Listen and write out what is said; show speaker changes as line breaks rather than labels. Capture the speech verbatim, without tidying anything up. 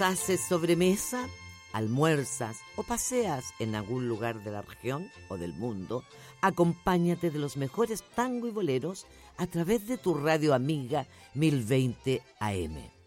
haces sobremesa, almuerzas o paseas en algún lugar de la región o del mundo, acompáñate de los mejores tango y boleros a través de tu radio amiga mil veinte A M.